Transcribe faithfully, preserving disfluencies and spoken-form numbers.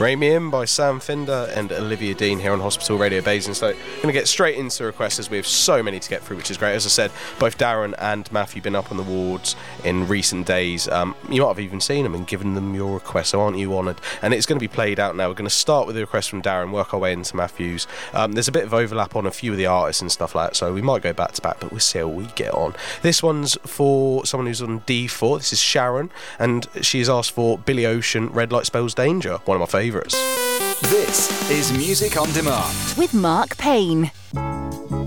Ray Me In by Sam Finder and Olivia Dean here on Hospital Radio Basingstoke. Going to get straight into requests as we have so many to get through, which is great. As I said, both Darren and Matthew have been up on the wards in recent days. Um, you might have even seen them and given them your request, so aren't you honoured? And it's going to be played out now. We're going to start with the request from Darren, work our way into Matthew's. Um, there's a bit of overlap on a few of the artists and stuff like that, so we might go back to back, but we'll see how we get on. This one's for someone who's on D four. This is Sharon, and she has asked for Billy Ocean, Red Light Spells Danger, one of my favourites. This is Music on Demand with Mark Payne.